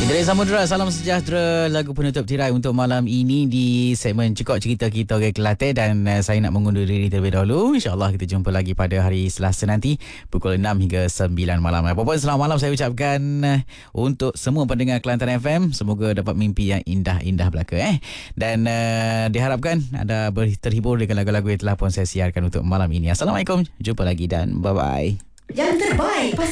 Dari Samudra, salam sejahtera, lagu penutup tirai untuk malam ini di segmen Cekok Cerita Kita Orang Kelantan. Dan saya nak mengundur diri terlebih dahulu. InsyaAllah kita jumpa lagi pada hari Selasa nanti pukul 6 hingga 9 malam. Apa-apa, selamat malam saya ucapkan untuk semua pendengar Kelantan FM. Semoga dapat mimpi yang indah-indah belaka. Dan diharapkan anda terhibur dengan lagu-lagu yang telah pun saya siarkan untuk malam ini. Assalamualaikum, jumpa lagi dan bye-bye. Yang terbaik